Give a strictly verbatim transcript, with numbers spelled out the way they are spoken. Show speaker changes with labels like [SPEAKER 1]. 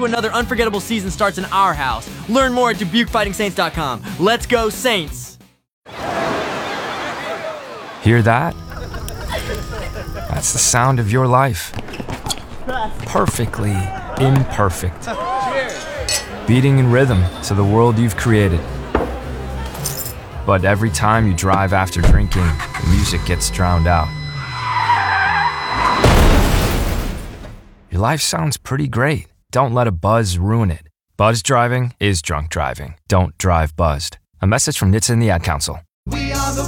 [SPEAKER 1] to another unforgettable season starts in our house. Learn more at Dubuque Fighting Saints dot com. Let's go, Saints!
[SPEAKER 2] Hear that? That's the sound of your life. Perfectly imperfect. Beating in rhythm to the world you've created. But every time you drive after drinking, the music gets drowned out. Your life sounds pretty great. Don't let a buzz ruin it. Buzz driving is drunk driving. Don't drive buzzed. A message from N H T S A and the Ad Council.